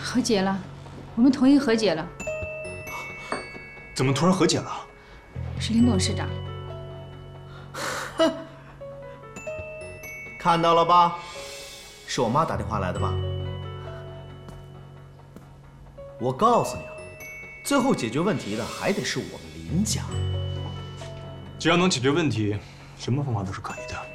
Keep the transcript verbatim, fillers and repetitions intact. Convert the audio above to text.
和解了，我们同意和解了。 怎么突然和解了？ 是林董事长。 哼，看到了吧？是我妈打电话来的吧？我告诉你啊，最后解决问题的还得是我们林家。 只要能解决问题，什么方法都是可以的。